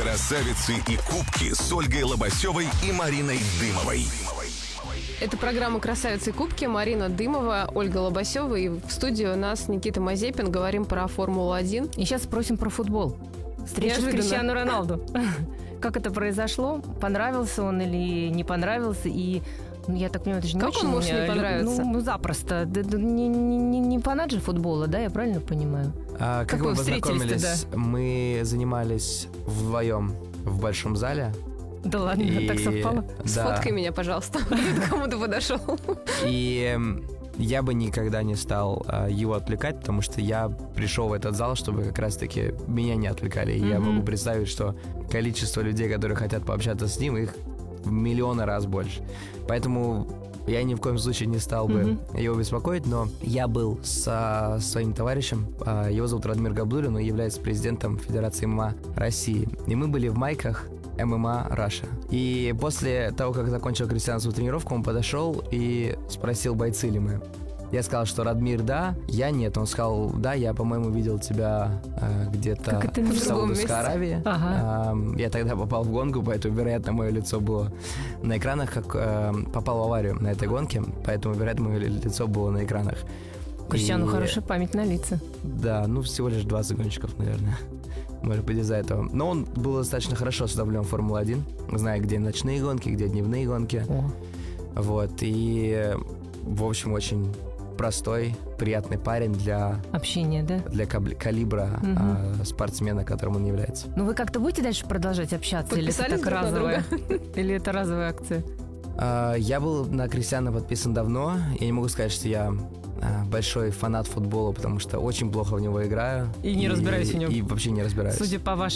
Красавицы и кубки с Ольгой Лобасевой и Мариной Дымовой. Это программа «Красавицы и кубки». Марина Дымова, Ольга Лобасева. И в студии у нас Никита Мазепин. Говорим про Формулу-1. И сейчас спросим про футбол. Встреча с Криштиану Роналду. Как это произошло? Понравился он или не понравился? И я так понимаю, это же не как очень... он может не понравиться? Ну, запросто. Не фанат же футбола, да? Я правильно понимаю? Как мы вы встретились-то, познакомились? Мы занимались вдвоем в большом зале. Да ладно, И- так совпало. Да. Сфоткай меня, пожалуйста. К кому ты подошел? И я бы никогда не стал его отвлекать, потому что я пришел в этот зал, чтобы как раз-таки меня не отвлекали. И я могу представить, что количество людей, которые хотят пообщаться с ним, их в миллионы раз больше. Поэтому я ни в коем случае не стал бы его беспокоить, но я был со своим товарищем, его зовут Радмир Габдуллин, он является президентом Федерации ММА России. И мы были в майках ММА Раша. И после того, как закончил Криштиану свою тренировку, он подошел и спросил, бойцы ли мы. Я сказал, что Радмир, да, я нет. Он сказал, да, я, по-моему, видел тебя где-то Как это в в другом месте? Саудовской Аравии. Ага. Я тогда попал в гонку, поэтому, вероятно, мое лицо было на экранах, как попал в аварию на этой гонке, поэтому, вероятно, мое лицо было на экранах. У Криштиану И- хорошая память на лица. Да, ну всего лишь 20 гонщиков, наверное. Может быть, из-за этого. Но он был достаточно хорошо осведомлен в Формуле-1, зная, где ночные гонки, где дневные гонки. О. Вот, и, в общем, очень простой, приятный парень для Общение, да? калибра спортсмена, которым он является. Ну вы как-то будете дальше продолжать общаться? Или это Подписались так друг на разовая? Или это разовая акция? Я был на Криштиану подписан давно. Я не могу сказать, что я большой фанат футбола, потому что очень плохо в него играю. И не разбираюсь в нем. И вообще не разбираюсь. Судя по вашей